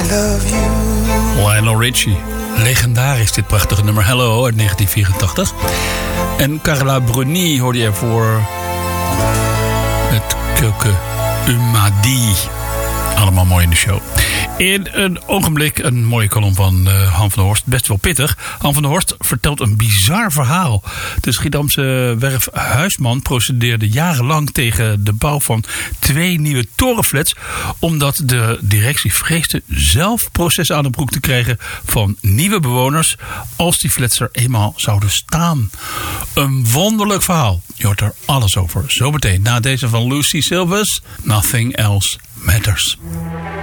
love you. Lionel Richie. Legendarisch dit prachtige nummer Hello uit 1984. En Carla Bruni hoorde je ervoor met Quelques Umadi. Allemaal mooi in de show. In een ogenblik een mooie column van Han van der Horst. Best wel pittig. Han van der Horst vertelt een bizar verhaal. De Schiedamse werf Huisman procedeerde jarenlang tegen de bouw van 2 nieuwe torenflats. Omdat de directie vreesde zelf processen aan de broek te krijgen van nieuwe bewoners. Als die flats er eenmaal zouden staan. Een wonderlijk verhaal. Je hoort er alles over. Zometeen na deze van Lucy Silvers. Nothing Else Matters.